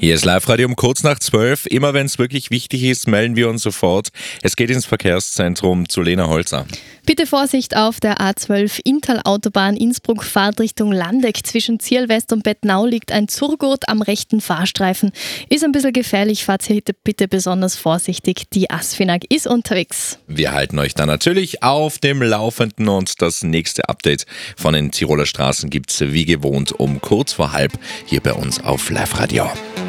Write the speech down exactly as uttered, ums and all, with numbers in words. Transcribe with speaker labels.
Speaker 1: Hier ist Live-Radio um kurz nach zwölf. Immer wenn es wirklich wichtig ist, melden wir uns sofort. Es geht ins Verkehrszentrum zu Lena Holzer.
Speaker 2: Bitte Vorsicht auf der A zwölf Inntal-Autobahn Innsbruck Fahrtrichtung Landeck. Zwischen Zierlwest und Bettnau liegt ein Zurgurt am rechten Fahrstreifen. Ist ein bisschen gefährlich, fahrt hier bitte besonders vorsichtig. Die Asfinag ist unterwegs.
Speaker 1: Wir halten euch dann natürlich auf dem Laufenden und das nächste Update von den Tiroler Straßen gibt's wie gewohnt um kurz vor halb hier bei uns auf Live-Radio.